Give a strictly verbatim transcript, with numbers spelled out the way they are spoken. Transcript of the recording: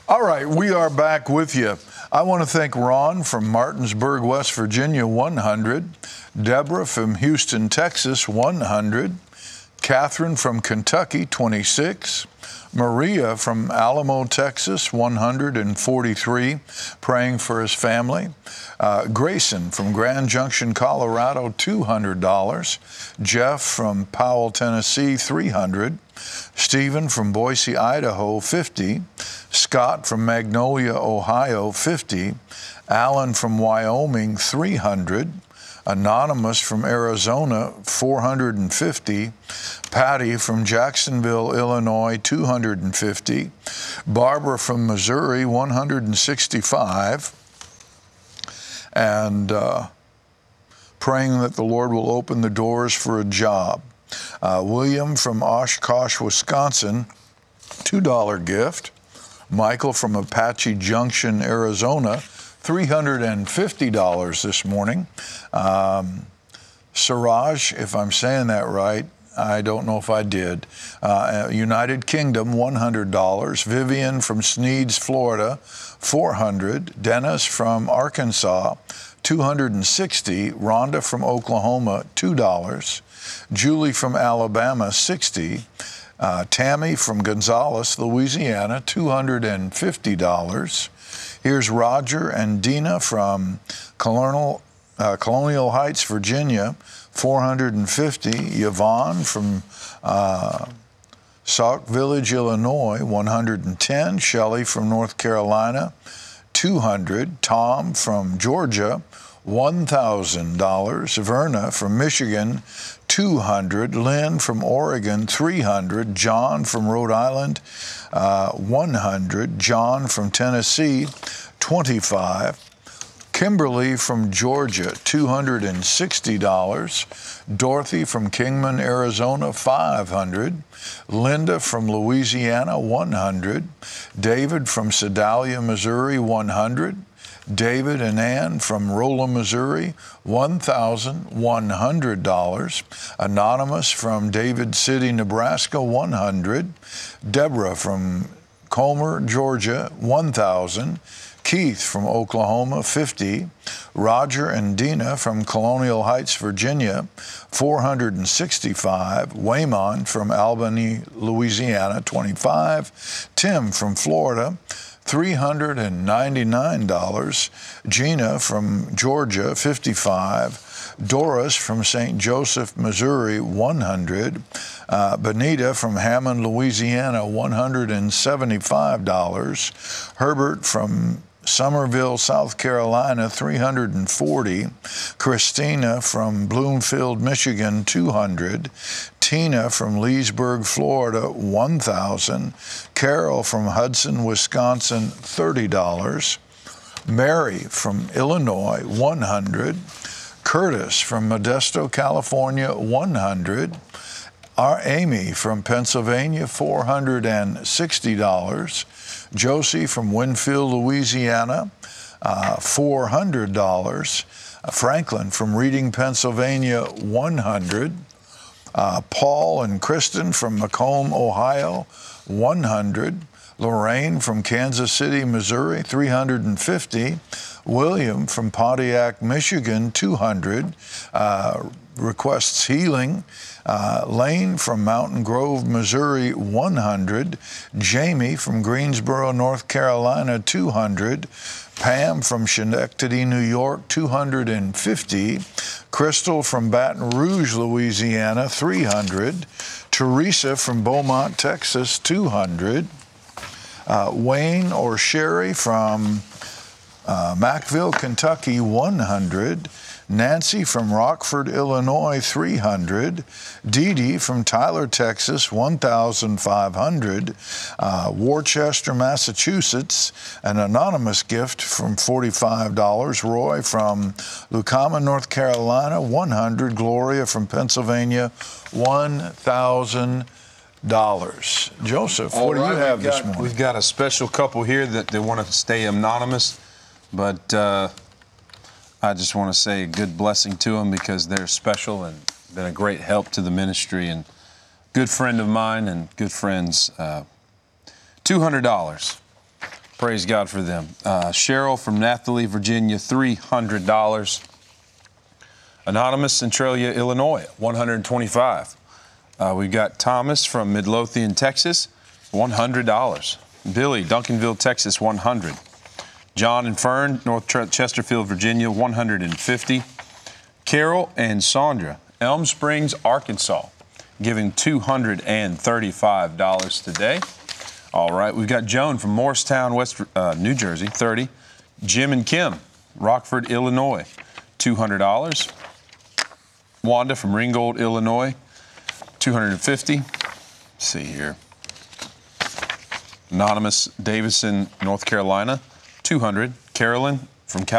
All right, we are back with you. I want to thank Ron from Martinsburg, West Virginia, one hundred. Deborah from Houston, Texas, one hundred. Catherine from Kentucky, twenty-six. Maria from Alamo, Texas, one hundred forty-three, praying for his family. Uh, Grayson from Grand Junction, Colorado, two hundred dollars. Jeff from Powell, Tennessee, three hundred dollars. Stephen from Boise, Idaho, fifty dollars. Scott from Magnolia, Ohio, fifty dollars. Alan from Wyoming, three hundred dollars. Anonymous from Arizona, four hundred fifty dollars. Patty from Jacksonville, Illinois, two hundred fifty dollars. Barbara from Missouri, one hundred sixty-five dollars. And uh, praying that the Lord will open the doors for a job. Uh, William from Oshkosh, Wisconsin, two dollar gift. Michael from Apache Junction, Arizona, three hundred fifty dollars this morning. Um, Siraj, if I'm saying that right, I don't know if I did. Uh, United Kingdom, one hundred dollars. Vivian from Sneeds, Florida, four hundred dollars. Dennis from Arkansas, two hundred sixty dollars. Rhonda from Oklahoma, two dollars. Julie from Alabama, sixty dollars. Uh, Tammy from Gonzales, Louisiana, two hundred fifty dollars. Here's Roger and Dina from Colonial, uh, Colonial Heights, Virginia, four hundred fifty dollars. Yvonne from uh, Sauk Village, Illinois, one hundred ten dollars. Shelley from North Carolina, two hundred dollars. Tom from Georgia, one thousand dollars. Verna from Michigan, two hundred dollars. Lynn from Oregon, three hundred dollars. John from Rhode Island, uh, one hundred dollars. John from Tennessee, twenty-five dollars. Kimberly from Georgia, two hundred sixty dollars. Dorothy from Kingman, Arizona, five hundred dollars. Linda from Louisiana, one hundred dollars. David from Sedalia, Missouri, one hundred dollars. David and Ann from Rolla, Missouri, one thousand one hundred dollars. Anonymous from David City, Nebraska, one hundred dollars. Deborah from Comer, Georgia, one thousand dollars. Keith from Oklahoma, fifty dollars. Roger and Dina from Colonial Heights, Virginia, four hundred sixty-five dollars. Waymon from Albany, Louisiana, twenty-five dollars. Tim from Florida, three hundred ninety-nine dollars. Gina from Georgia, fifty-five dollars. Doris from Saint Joseph, Missouri, one hundred dollars. Uh, Benita from Hammond, Louisiana, one hundred seventy-five dollars. Herbert from Somerville, South Carolina, three hundred forty dollars. Christina from Bloomfield, Michigan, two hundred dollars. Tina from Leesburg, Florida, one thousand dollars. Carol from Hudson, Wisconsin, thirty dollars. Mary from Illinois, one hundred dollars. Curtis from Modesto, California, one hundred dollars. Our Amy from Pennsylvania, four hundred sixty dollars. Josie from Winfield, Louisiana, uh, four hundred dollars. Uh, Franklin from Reading, Pennsylvania, one hundred dollars. Uh, Paul and Kristen from Macomb, Ohio, one hundred dollars. Lorraine from Kansas City, Missouri, three hundred fifty dollars. William from Pontiac, Michigan, two hundred dollars. Uh, requests healing. Uh, Lane from Mountain Grove, Missouri, one hundred dollars. Jamie from Greensboro, North Carolina, two hundred dollars. Pam from Schenectady, New York, two hundred fifty dollars. Crystal from Baton Rouge, Louisiana, three hundred dollars. Teresa from Beaumont, Texas, two hundred dollars. Uh, Wayne or Sherry from uh, Mackville, Kentucky, one hundred dollars. Nancy from Rockford, Illinois, three hundred dollars. Dee Dee from Tyler, Texas, one thousand five hundred dollars. Uh, Worcester, Massachusetts, an anonymous gift from forty-five dollars. Roy from Lucama, North Carolina, one hundred dollars. Gloria from Pennsylvania, one thousand dollars. Joseph, All what right, do you have got, this morning? We've got a special couple here that they want to stay anonymous, but uh, I just want to say a good blessing to them because they're special and been a great help to the ministry and good friend of mine and good friends. Uh, two hundred dollars Praise God for them. Uh, Cheryl from Nathalie, Virginia, three hundred dollars. Anonymous, Centralia, Illinois, one hundred twenty-five dollars. Uh, we've got Thomas from Midlothian, Texas, one hundred dollars. Billy, Duncanville, Texas, one hundred dollars. John and Fern, North Chesterfield, Virginia, one hundred fifty dollars. Carol and Sandra, Elm Springs, Arkansas, giving two hundred thirty-five dollars today. All right, we've got Joan from Morristown, West uh, New Jersey, thirty dollars. Jim and Kim, Rockford, Illinois, two hundred dollars. Wanda from Ringgold, Illinois, two hundred fifty dollars. Let's see here. Anonymous, Davison, North Carolina, two hundred dollars. Carolyn from California.